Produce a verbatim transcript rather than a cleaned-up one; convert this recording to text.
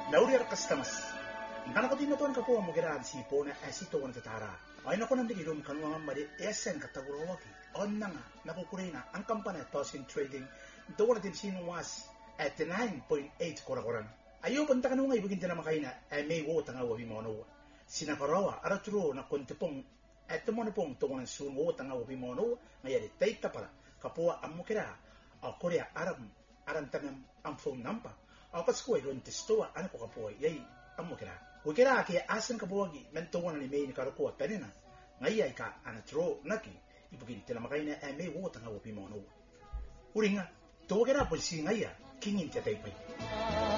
Nauriar customers. Nana ko din na to ang kapuha mo giraan si po na asito ko na tatara. Ay na ko nang digirum kanuang mari esen katagurowaki. On na nga, napupuri na ang kampanya Tosin Trading doon natin sinuwas at nine point eight korakoran. Ayaw panta ka nung ay bugin na makaina ay may wo tanga wabi mo no. Sinakarawa araturo na kontipong at mo na pong tungan sun wo tanga wabi mo no ngayari taita para kapuha ang mukira o Korea aram aram tanam ang phone number. Ako ko ay ron testoa ano ko kapuha yay ang mukira. Wikira kaya asan kapuha gi mentungan ni may ni karukuha penina. Ngayay ka anatro naki ibugin tila makaina ay may wo tanga wabi mo no. Uri nga, tuwa ka na po si ngaya, kingin ka tayo